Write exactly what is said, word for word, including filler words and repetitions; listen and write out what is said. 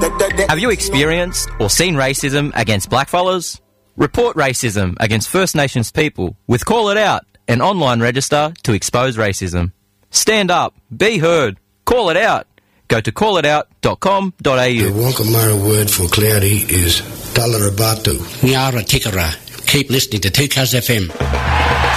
Have you experienced or seen racism against blackfellas? Report racism against First Nations people with Call It Out, an online register to expose racism. Stand up, be heard, call it out. Go to call it out dot com dot a u. The Wonkamara word for cloudy is Talarabatu. Nyara Tikara. Keep listening to two Cuz F M.